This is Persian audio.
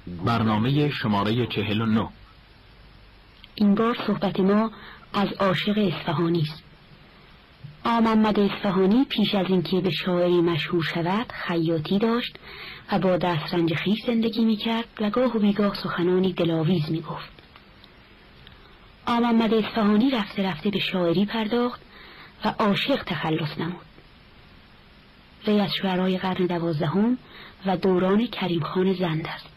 برنامه شماره 49. این بار صحبت ما از عاشق اصفهانی است. محمد اصفهانی پیش از اینکه به شاعری مشهور شود خیاطی داشت و با دسترنج خویش زندگی میکرد و گاه و بیگاه سخنانی دلاویز میگفت. محمد اصفهانی رفته رفته به شاعری پرداخت و عاشق تخلص نمود. وی از شعرای قرن 12 و دوران کریم خان زند است.